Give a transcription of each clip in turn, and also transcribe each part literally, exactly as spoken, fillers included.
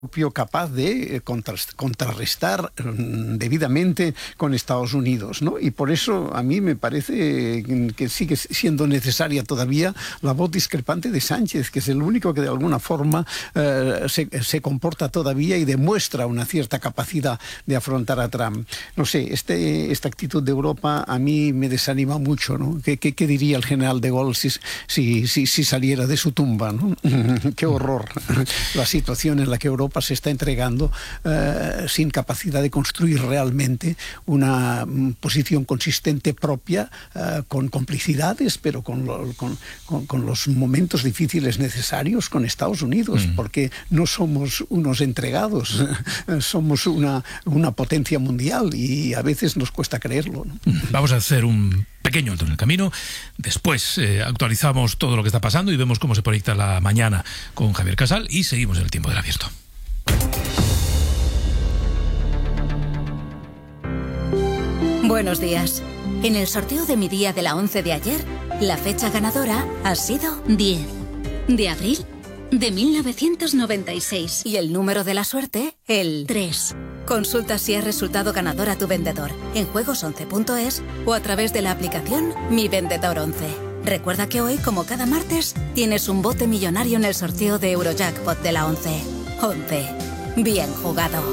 capaz de contrarrestar debidamente con Estados Unidos, ¿no? Y por eso a mí me parece que sigue siendo necesaria todavía la voz discrepante de Sánchez, que es el único que de alguna forma eh, se, se comporta todavía y demuestra una cierta capacidad de afrontar a Trump. No sé, este, esta actitud de Europa a mí me desanima mucho, ¿no? ¿Qué, qué, qué diría el general de Gaulle si, si, si, si saliera de su tumba, ¿no? Qué horror la situación en la que Europa se está entregando eh, sin capacidad de construir realmente una um, posición consistente propia, eh, con complicidades, pero con, lo, con, con, con los momentos difíciles necesarios con Estados Unidos, mm. porque no somos unos entregados, somos una, una potencia mundial y a veces nos cuesta creerlo, ¿no? Vamos a hacer un pequeño alto en el camino. Después eh, actualizamos todo lo que está pasando y vemos cómo se proyecta la mañana con Javier Casal y seguimos en el tiempo del abierto. Buenos días. En el sorteo de mi día de la once de ayer, la fecha ganadora ha sido diez de abril de mil novecientos noventa y seis. Y el número de la suerte, el tres. Consulta si has resultado ganador a tu vendedor en juegos once punto es o a través de la aplicación Mi Vendedor once. Recuerda que hoy, como cada martes, tienes un bote millonario en el sorteo de Eurojackpot de la once. once. Bien jugado.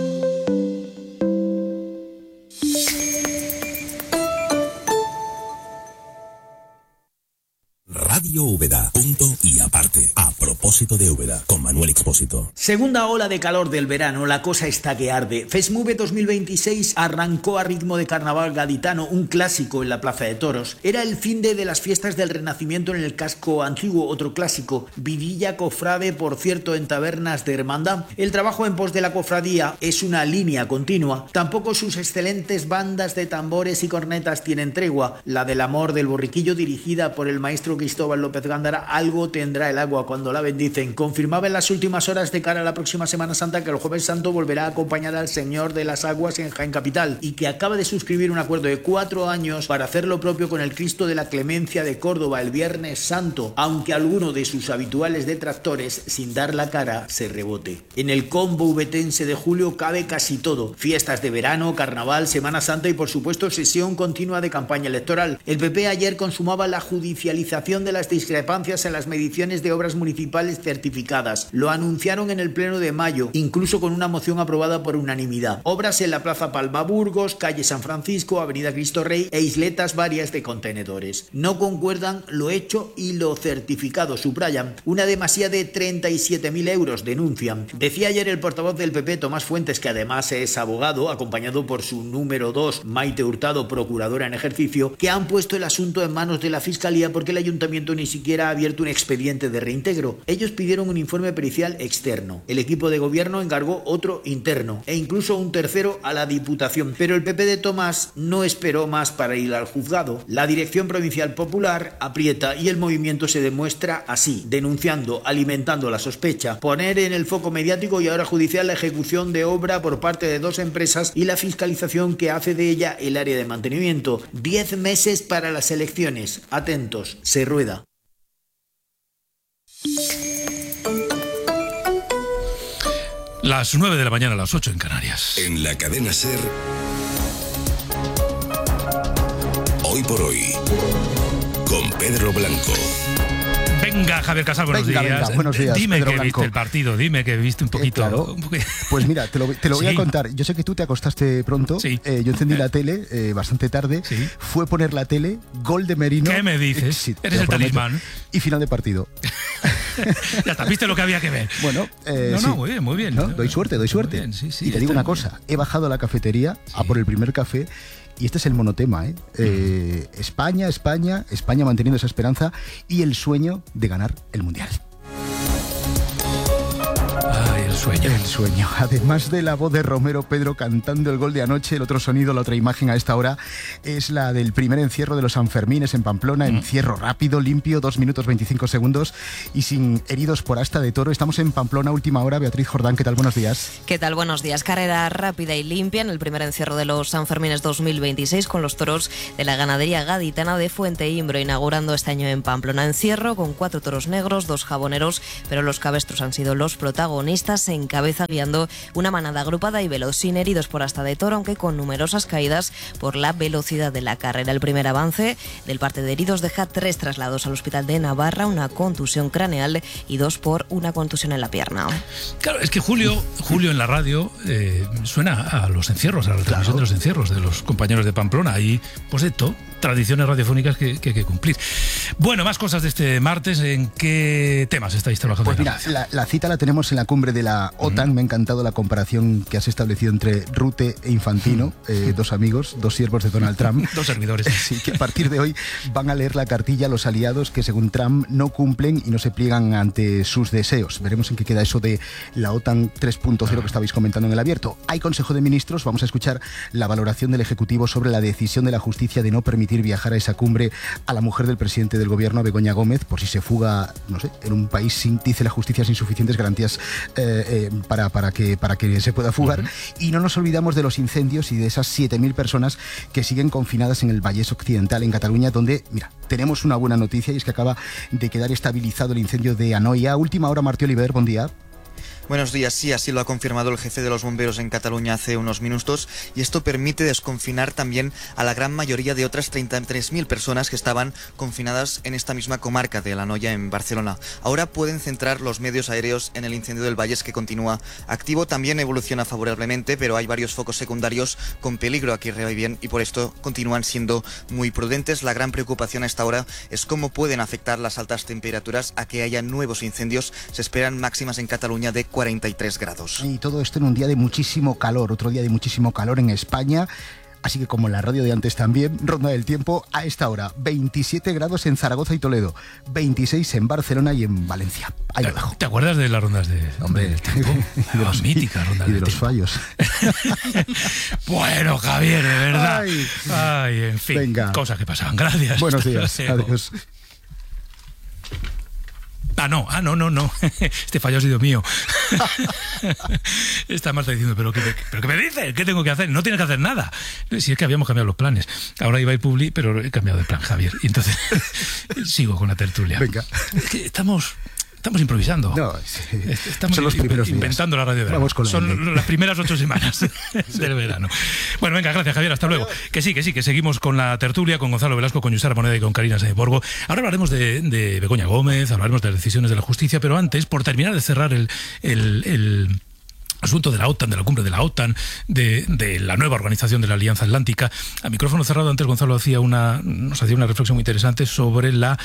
Radio Úbeda, punto y aparte. A propósito de Úbeda, con Manuel Expósito. Segunda ola de calor del verano, la cosa está que arde. FESMUVE dos mil veintiséis arrancó a ritmo de carnaval gaditano, un clásico en la Plaza de Toros. Era el fin de, de las fiestas del Renacimiento en el casco antiguo, otro clásico. Vidilla cofrade, por cierto, en tabernas de hermandad. El trabajo en pos de la cofradía es una línea continua. Tampoco sus excelentes bandas de tambores y cornetas tienen tregua. La del amor del borriquillo, dirigida por el maestro Cristóbal López Gándara, algo tendrá el agua cuando la bendicen. Confirmaba en las últimas horas de cara a la próxima Semana Santa que el Jueves Santo volverá a acompañar al Señor de las Aguas en Jaén Capital y que acaba de suscribir un acuerdo de cuatro años para hacer lo propio con el Cristo de la Clemencia de Córdoba el Viernes Santo, aunque alguno de sus habituales detractores, sin dar la cara, se rebote. En el combo ubetense de julio cabe casi todo: fiestas de verano, carnaval, Semana Santa y por supuesto sesión continua de campaña electoral. El P P ayer consumaba la judicialización de las discrepancias en las mediciones de obras municipales certificadas. Lo anunciaron en el pleno de mayo, incluso con una moción aprobada por unanimidad. Obras en la Plaza Palma Burgos, calle San Francisco, avenida Cristo Rey e isletas varias de contenedores. No concuerdan lo hecho y lo certificado, subrayan. Una demasía de treinta y siete mil euros, denuncian. Decía ayer el portavoz del P P, Tomás Fuentes, que además es abogado, acompañado por su número dos, Maite Hurtado, procuradora en ejercicio, que han puesto el asunto en manos de la Fiscalía porque el Ayuntamiento ni siquiera ha abierto un expediente de reintegro. Ellos pidieron un informe pericial externo. El equipo de gobierno encargó otro interno e incluso un tercero a la Diputación. Pero el P P de Tomás no esperó más para ir al juzgado. La Dirección Provincial Popular aprieta y el movimiento se demuestra así, denunciando, alimentando la sospecha, poner en el foco mediático y ahora judicial la ejecución de obra por parte de dos empresas y la fiscalización que hace de ella el área de mantenimiento. Diez meses para las elecciones. Atentos, se rueda. Las nueve de la mañana, a las ocho en Canarias. En la cadena SER, Hoy por Hoy, con Pedro Blanco. Venga, Javier Casal, buenos venga, días. Venga, buenos días. Dime Pedro que Blanco. viste el partido, dime que viste un poquito. Eh, claro. un poquito. Pues mira, te lo, te lo voy Sí. a contar. Yo sé que tú te acostaste pronto. Sí. Eh, yo encendí la tele eh, bastante tarde. Sí. Fue poner la tele, gol de Merino. ¿Qué me dices? Sí, te Eres lo el prometo. talismán. Y final de partido. Ya está, viste lo que había que ver. Bueno, eh, No, no, sí. muy bien, muy bien. ¿No? Doy suerte, doy suerte. Muy bien, sí, sí, y te digo está una muy cosa, he bajado a la cafetería a por el primer café. Y este es el monotema, ¿eh? Eh, España, España, España manteniendo esa esperanza y el sueño de ganar el Mundial. Ay, el sueño. El sueño. Además de la voz de Romero Pedro cantando el gol de anoche, el otro sonido, la otra imagen a esta hora es la del primer encierro de los Sanfermines en Pamplona. Mm. Encierro rápido, limpio, dos minutos veinticinco segundos y sin heridos por asta de toro. Estamos en Pamplona, última hora. Beatriz Jordán, ¿qué tal? Buenos días. ¿Qué tal? Buenos días. Carrera rápida y limpia en el primer encierro de los Sanfermines dos mil veintiséis con los toros de la ganadería gaditana de Fuente Imbro, inaugurando este año en Pamplona. Encierro con cuatro toros negros, dos jaboneros, pero los cabestros han sido los protagonistas. se encabeza guiando una manada agrupada y veloz, sin heridos por asta de toro, aunque con numerosas caídas por la velocidad de la carrera. El primer avance del parte de heridos deja tres traslados al hospital de Navarra, una contusión craneal y dos por una contusión en la pierna. Claro, es que Julio, Julio en la radio eh, suena a los encierros, a la retransmisión claro. de los encierros de los compañeros de Pamplona. Ahí, pues esto, tradiciones radiofónicas que, que hay que cumplir. Bueno, más cosas de este martes. ¿En qué temas estáis trabajando? Pues mira, la, la cita la tenemos en la cumbre de la OTAN. Uh-huh. Me ha encantado la comparación que has establecido entre Rutte e Infantino, uh-huh. eh, dos amigos, dos siervos de Donald Trump. Dos servidores. Sí, que a partir de hoy van a leer la cartilla a los aliados que según Trump no cumplen y no se pliegan ante sus deseos. Veremos en qué queda eso de la OTAN tres punto cero que estabais comentando en el abierto. Hay Consejo de Ministros, vamos a escuchar la valoración del Ejecutivo sobre la decisión de la justicia de no permitir viajar a esa cumbre a la mujer del presidente del gobierno, a Begoña Gómez, por si se fuga, no sé, en un país sin, dice la justicia, sin suficientes garantías eh, eh, para, para, que, para que se pueda fugar. Uh-huh. Y no nos olvidamos de los incendios y de esas siete mil personas que siguen confinadas en el Vallès Occidental, en Cataluña, donde, mira, tenemos una buena noticia y es que acaba de quedar estabilizado el incendio de Anoia. Última hora, Martí Oliver, buen día. Buenos días, sí, así lo ha confirmado el jefe de los bomberos en Cataluña hace unos minutos, y esto permite desconfinar también a la gran mayoría de otras treinta y tres mil personas que estaban confinadas en esta misma comarca de la Anoia, en Barcelona. Ahora pueden centrar los medios aéreos en el incendio del Vallès, que continúa activo. También evoluciona favorablemente, pero hay varios focos secundarios con peligro aquí reviven y por esto continúan siendo muy prudentes. La gran preocupación a esta hora es cómo pueden afectar las altas temperaturas a que haya nuevos incendios. Se esperan máximas en Cataluña de cuarenta y tres grados. Y todo esto en un día de muchísimo calor, otro día de muchísimo calor en España. Así que como en la radio de antes también, ronda del tiempo a esta hora. veintisiete grados en Zaragoza y Toledo, veintiséis en Barcelona y en Valencia. Ahí lo dejo. ¿Te acuerdas de las rondas de, Hombre, del tiempo? de los míticas rondas y de del los tiempo. fallos. Bueno, Javier, de verdad. Ay, Ay en fin, venga. Cosas que pasaban. Gracias. Buenos días. Adiós. Ah, no, ah, no, no, no. Este fallo ha sido mío. Está Marta diciendo, ¿pero qué, ¿pero qué me dices? ¿Qué tengo que hacer? No tienes que hacer nada. Si es que habíamos cambiado los planes. Ahora iba a ir Publi, pero he cambiado de plan, Javier. Y entonces sigo con la tertulia. Venga. Es que estamos... Estamos improvisando. No, sí. Estamos Son los primeros inventando días. la radio de verano. Vamos con la Son ley. las primeras ocho semanas del verano. Bueno, venga, gracias, Javier. Hasta luego. Que sí, que sí, que seguimos con la tertulia, con Gonzalo Velasco, con Yusara Moneda y con Karina Borgo. Ahora hablaremos de, de Begoña Gómez, hablaremos de las decisiones de la justicia, pero antes, por terminar de cerrar el... el, el asunto de la OTAN, de la cumbre de la OTAN, de, de la nueva organización de la Alianza Atlántica. A micrófono cerrado, antes Gonzalo hacía una, nos hacía una reflexión muy interesante sobre la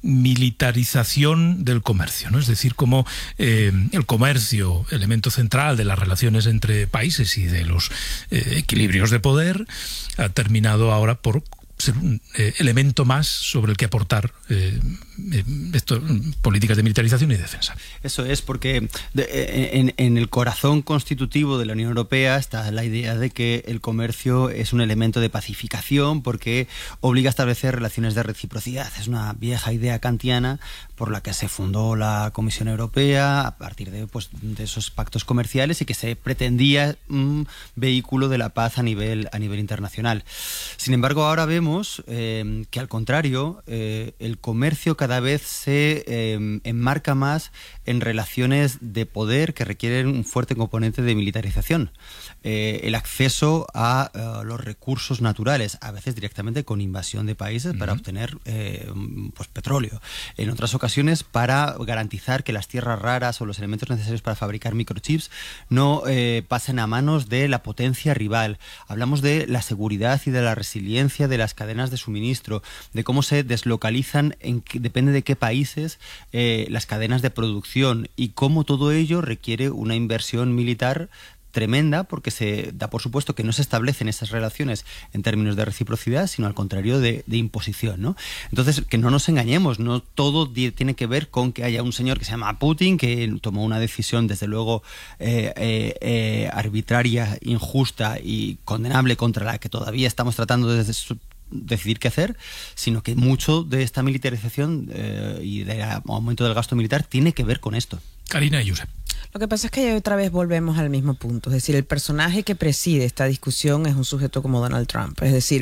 militarización del comercio, ¿no? Es decir, cómo eh, el comercio, elemento central de las relaciones entre países y de los eh, equilibrios de poder, ha terminado ahora por ser un eh, elemento más sobre el que aportar eh, eh, esto, políticas de militarización y defensa. Eso es, porque de, en, en el corazón constitutivo de la Unión Europea está la idea de que el comercio es un elemento de pacificación porque obliga a establecer relaciones de reciprocidad. Es una vieja idea kantiana por la que se fundó la Comisión Europea a partir de, pues, de esos pactos comerciales y que se pretendía un vehículo de la paz a nivel, a nivel internacional. Sin embargo, ahora vemos eh, que al contrario, eh, el comercio cada vez se eh, enmarca más en relaciones de poder que requieren un fuerte componente de militarización. Eh, el acceso a uh, los recursos naturales, a veces directamente con invasión de países uh-huh. para obtener eh, pues, petróleo. En otras ocasiones para garantizar que las tierras raras o los elementos necesarios para fabricar microchips no eh, pasen a manos de la potencia rival. Hablamos de la seguridad y de la resiliencia de las cadenas de suministro, de cómo se deslocalizan, en que, depende de qué países, eh, las cadenas de producción y cómo todo ello requiere una inversión militar tremenda, porque se da por supuesto que no se establecen esas relaciones en términos de reciprocidad, sino al contrario de, de imposición, ¿no? Entonces, que no nos engañemos, no todo tiene que ver con que haya un señor que se llama Putin, que tomó una decisión desde luego eh, eh, eh, arbitraria, injusta y condenable, contra la que todavía estamos tratando de decidir qué hacer, sino que mucho de esta militarización eh, y del aumento del gasto militar tiene que ver con esto. Karina y Josep. Lo que pasa es que otra vez volvemos al mismo punto. Es decir, el personaje que preside esta discusión es un sujeto como Donald Trump. Es decir,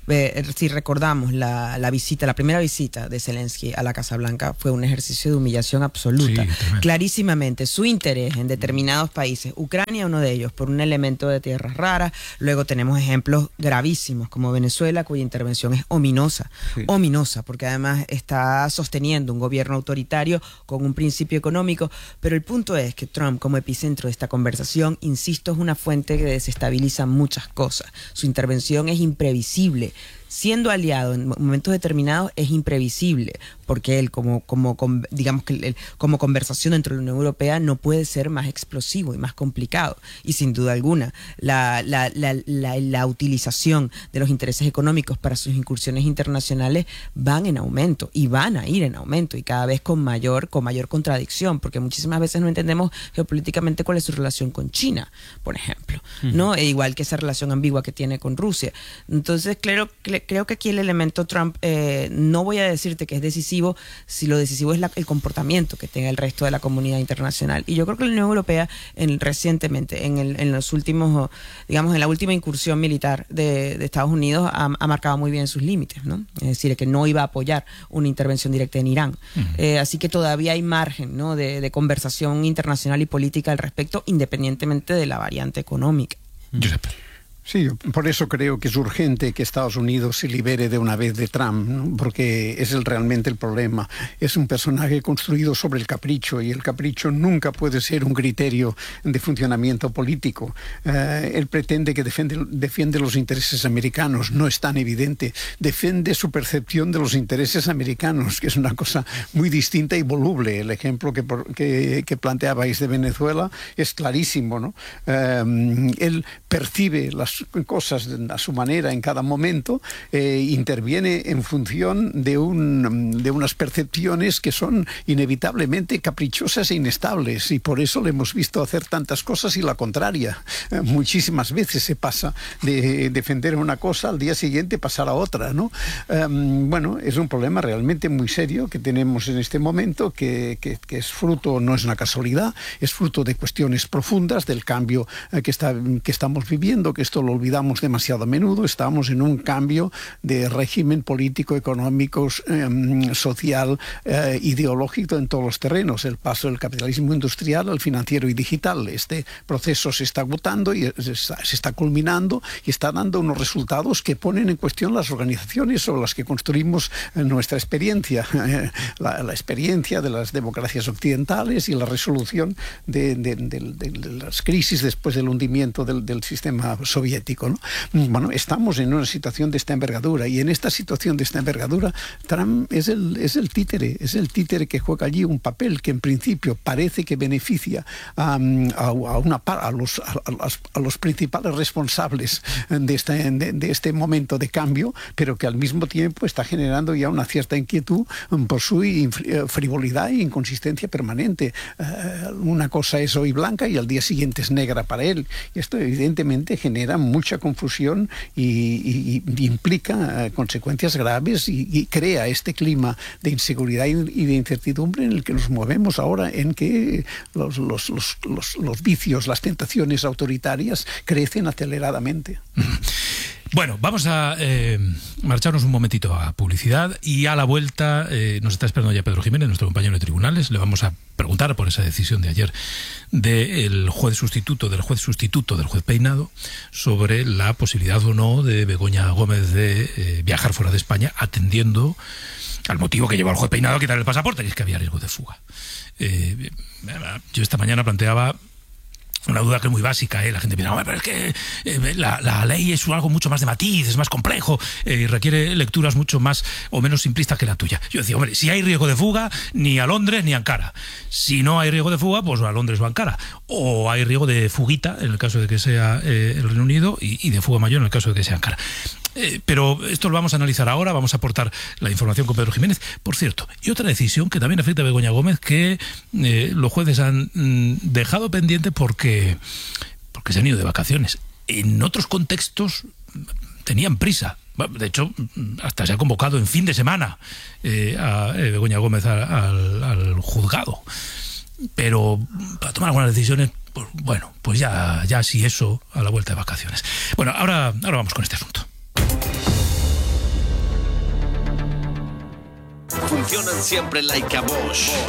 Eh, si recordamos la, la visita, la primera visita de Zelensky a la Casa Blanca fue un ejercicio de humillación absoluta. Sí, clarísimamente, su interés en determinados países, Ucrania uno de ellos, por un elemento de tierras raras. Luego tenemos ejemplos gravísimos como Venezuela, cuya intervención es ominosa, sí. ominosa, porque además está sosteniendo un gobierno autoritario con un principio económico. Pero el punto es que Trump, como epicentro de esta conversación, insisto, es una fuente que desestabiliza muchas cosas. Su intervención es imprevisible. Siendo aliado en momentos determinados es imprevisible, porque él como, como digamos que él, como conversación dentro de la Unión Europea no puede ser más explosivo y más complicado. Y sin duda alguna, la, la, la, la, la utilización de los intereses económicos para sus incursiones internacionales van en aumento y van a ir en aumento y cada vez con mayor, con mayor contradicción, porque muchísimas veces no entendemos geopolíticamente cuál es su relación con China, por ejemplo, uh-huh. ¿no? E igual que esa relación ambigua que tiene con Rusia. Entonces, claro, creo que aquí el elemento Trump, eh, no voy a decirte que es decisivo, si lo decisivo es la, el comportamiento que tenga el resto de la comunidad internacional. Y yo creo que la Unión Europea en, recientemente, en, el, en los últimos, digamos, en la última incursión militar de, de Estados Unidos, ha, ha marcado muy bien sus límites, ¿no? Es decir, que no iba a apoyar una intervención directa en Irán. Uh-huh. Eh, así que todavía hay margen, ¿no?, de, de conversación internacional y política al respecto, independientemente de la variante económica. Giuseppe. Sí, por eso creo que es urgente que Estados Unidos se libere de una vez de Trump, ¿no? Porque es el, realmente el problema. Es un personaje construido sobre el capricho y el capricho nunca puede ser un criterio de funcionamiento político. Eh, él pretende que defiende, defiende los intereses americanos, no es tan evidente. Defiende su percepción de los intereses americanos, que es una cosa muy distinta y voluble. El ejemplo que, que, que planteabais de Venezuela es clarísimo, ¿no? Eh, él percibe las cosas a su manera en cada momento, eh, interviene en función de, un, de unas percepciones que son inevitablemente caprichosas e inestables, y por eso le hemos visto hacer tantas cosas y la contraria. Eh, muchísimas veces se pasa de defender una cosa al día siguiente pasar a otra, ¿no? Eh, bueno, es un problema realmente muy serio que tenemos en este momento, que, que, que es fruto, no es una casualidad, es fruto de cuestiones profundas del cambio eh, que, está, que estamos viviendo, que esto lo olvidamos demasiado a menudo. Estamos en un cambio de régimen político, económico, eh, social, eh, ideológico en todos los terrenos. El paso del capitalismo industrial al financiero y digital. Este proceso se está agotando y se está, se está culminando y está dando unos resultados que ponen en cuestión las organizaciones sobre las que construimos nuestra experiencia. Eh, la, la experiencia de las democracias occidentales y la resolución de, de, de, de, de las crisis después del hundimiento del, del sistema soviético. ¿No? Bueno, estamos en una situación de esta envergadura, y en esta situación de esta envergadura Trump es el, es el títere, es el títere que juega allí un papel que en principio parece que beneficia um, a, a, una, a, los, a, a, a los principales responsables de este, de, de este momento de cambio, pero que al mismo tiempo está generando ya una cierta inquietud por su frivolidad e inconsistencia permanente. Uh, una cosa es hoy blanca y al día siguiente es negra para él, y esto evidentemente genera mucha confusión y, y, y implica uh, consecuencias graves y, y crea este clima de inseguridad y, y de incertidumbre en el que nos movemos ahora, en que los, los, los, los, los vicios, las tentaciones autoritarias crecen aceleradamente. Bueno, vamos a eh, marcharnos un momentito a publicidad, y a la vuelta eh, nos está esperando ya Pedro Jiménez, nuestro compañero de tribunales. Le vamos a preguntar por esa decisión de ayer del juez sustituto, del juez sustituto del juez Peinado, sobre la posibilidad o no de Begoña Gómez de eh, viajar fuera de España, atendiendo al motivo que llevó al juez Peinado a quitar el pasaporte, que es que había riesgo de fuga. Eh, yo esta mañana planteaba una duda que es muy básica, ¿eh? La gente piensa, pero es que eh, la, la ley es algo mucho más de matiz, es más complejo, eh, y requiere lecturas mucho más o menos simplistas que la tuya. Yo decía, hombre, si hay riesgo de fuga, ni a Londres ni a Ankara. Si no hay riesgo de fuga, pues a Londres o a Ankara. O hay riesgo de fuguita, en el caso de que sea eh, el Reino Unido, y, y de fuga mayor en el caso de que sea Ankara. Eh, pero esto lo vamos a analizar ahora, vamos a aportar la información con Pedro Jiménez. Por cierto, y otra decisión que también afecta a Begoña Gómez, que eh, los jueces han mm, dejado pendiente porque, porque se han ido de vacaciones. En otros contextos tenían prisa. De hecho, hasta se ha convocado en fin de semana eh, a eh, Begoña Gómez a, a, al, al juzgado. Pero para tomar algunas decisiones, pues, bueno, pues ya, ya sí, eso a la vuelta de vacaciones. Bueno, ahora, ahora vamos con este asunto. funcionan siempre like a Bosch.